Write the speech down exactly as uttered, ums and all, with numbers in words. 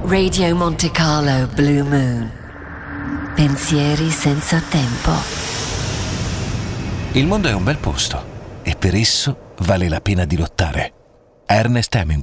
Radio Monte Carlo Blue Moon. Pensieri senza tempo. Il mondo è un bel posto e per esso vale la pena di lottare. Ernest Hemingway.